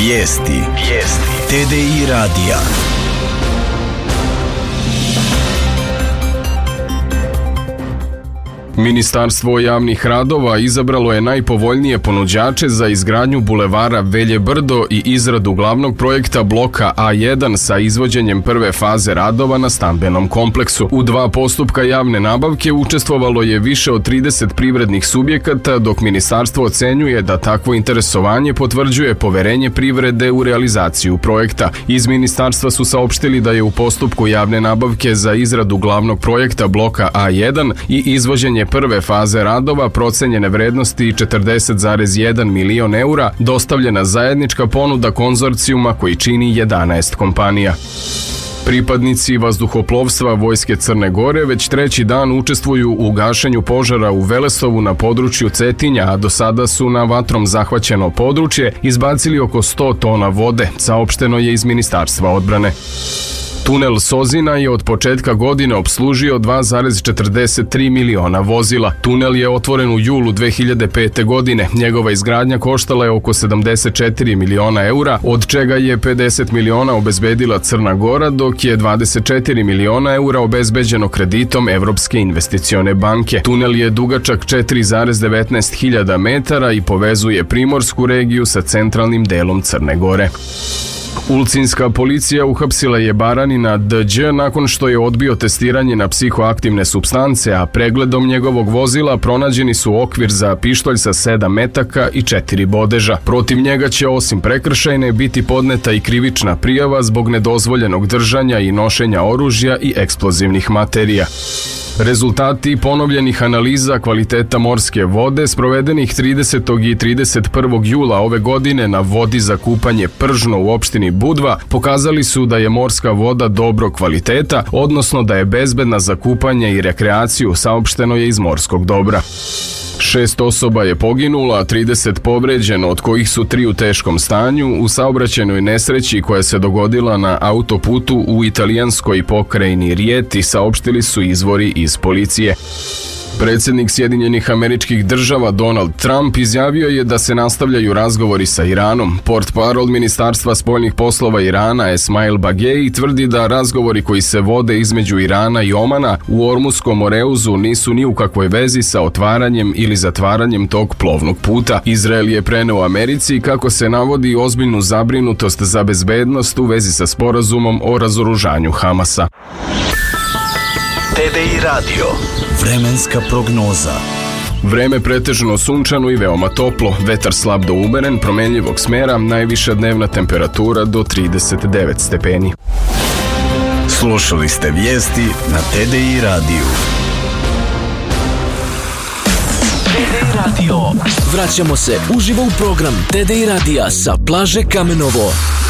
Vijesti TDI radija. Ministarstvo javnih radova izabralo je najpovoljnije ponuđače za izgradnju bulevara Velje Brdo i izradu glavnog projekta bloka A1 sa izvođenjem prve faze radova na stambenom kompleksu. U dva postupka javne nabavke učestvovalo je više od 30 privrednih subjekata, dok ministarstvo ocenjuje da takvo interesovanje potvrđuje poverenje privrede u realizaciju projekta. Iz ministarstva su saopštili da je u postupku javne nabavke za izradu glavnog projekta bloka A1 i izvođenje prve faze radova procenjene vrednosti 40,1 milion eura dostavljena zajednička ponuda konzorcijuma koji čini 11 kompanija. Pripadnici vazduhoplovstva Vojske Crne Gore već treći dan učestvuju u gašenju požara u Velesovu na području Cetinja, a do sada su na vatrom zahvaćeno područje izbacili oko 100 tona vode, saopšteno je iz Ministarstva odbrane. Tunel Sozina je od početka godine opslužio 2,43 miliona vozila. Tunel je otvoren u julu 2005. godine. Njegova izgradnja koštala je oko 74 miliona eura, od čega je 50 miliona obezbedila Crna Gora, dok je 24 miliona eura obezbeđeno kreditom Evropske investicione banke. Tunel je dugačak 4,19 hiljada metara i povezuje primorsku regiju sa centralnim delom Crne Gore. Ulcinska policija uhapsila je Baranina D.Đ. nakon što je odbio testiranje na psihoaktivne supstance, a pregledom njegovog vozila pronađeni su okvir za pištolj sa 7 metaka i 4 bodeža. Protiv njega će osim prekršajne biti podneta i krivična prijava zbog nedozvoljenog držanja i nošenja oružja i eksplozivnih materija. Rezultati ponovljenih analiza kvaliteta morske vode sprovedenih 30. i 31. jula ove godine na vodi za kupanje Pržno u opštini Budva pokazali su da je morska voda dobrog kvaliteta, odnosno da je bezbedna za kupanje i rekreaciju, saopšteno je iz morskog dobra. 6 osoba je poginulo, a 30 povređeno, od kojih su 3 u teškom stanju u saobraćajnoj nesreći koja se dogodila na autoputu u italijanskoj pokrajini Rieti, saopštili su izvori iz policije. Predsjednik Sjedinjenih Američkih Država Donald Trump izjavio je da se nastavljaju razgovori sa Iranom. Portparol Ministarstva spoljnih poslova Irana Esmail Bagei tvrdi da razgovori koji se vode između Irana i Omana u Ormuskom Moreuzu nisu ni u kakvoj vezi sa otvaranjem ili zatvaranjem tog plovnog puta. Izrael je preneo Americi, kako se navodi, ozbiljnu zabrinutost za bezbednost u vezi sa sporazumom o razoružanju Hamasa. TDI radio. Vremenska prognoza. Vreme pretežno sunčano i veoma toplo, vetar slab do umeren, promenljivog smera, najviša dnevna temperatura do 39 stepeni. Slušali ste vijesti na TDI radiju. TDI radio. Vraćamo se uživo u program TDI radija sa plaže Kamenovo.